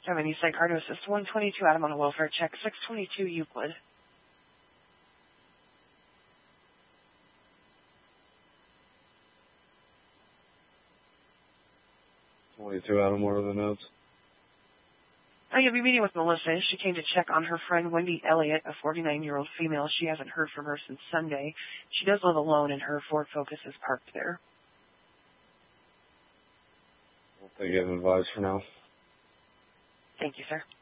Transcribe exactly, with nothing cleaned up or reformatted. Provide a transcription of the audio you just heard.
German East Side Car to Assist one twenty-two Adam on a welfare check, six twenty-two Euclid. twenty-two Adam, what are the notes? Oh, you'll be meeting with Melissa. She came to check on her friend Wendy Elliott, a forty-nine-year-old female. She hasn't heard from her since Sunday. She does live alone, and her Ford Focus is parked there. I'll take it as advice for now. Thank you, sir.